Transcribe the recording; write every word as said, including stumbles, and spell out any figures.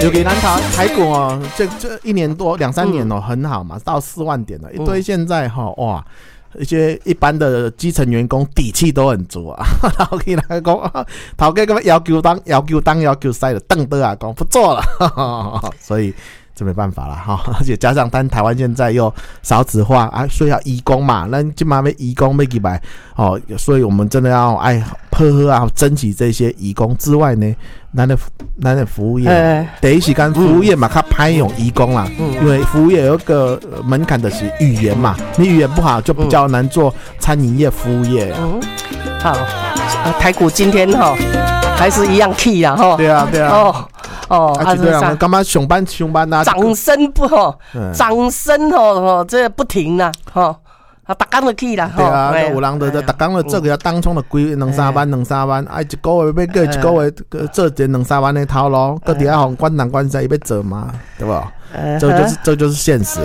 尤其咱台台股哦，这这一年多两三年哦、嗯、很好嘛，到四万点了，一堆现在哈、哦、哇。一些一般的基层员工底气都很足啊，然后起来讲，头家咁要求当要求当要求塞的瞪得啊，讲不做了，呵呵所以这没办法了哈。而且加上咱台湾现在又少子化啊，所以要移工嘛，咱今嘛要移工要几百哦，所以我们真的要哎呵呵啊，争取这些移工之外呢，咱的咱的服务业，欸、第一时间服务业嘛，较歹用移工啦、嗯，因为服务业有一个门槛的是语言嘛，你语言不好就比较难做餐饮业、服务业。嗯， 好，呃、台股今天哈还是一样 key 啦哈。 对啊，对啊。 哦哦， 啊，对啊，干嘛上班上班啊？ 掌声不吼，掌声吼吼，这不停啦吼。啊，逐工就去啦， 对啊，有人就逐工就做个当冲的规两三万、两三万，啊，一个月要过一个月做一两三万的头路，搁底下互管人管西要做嘛，对不？这就是这就是现实。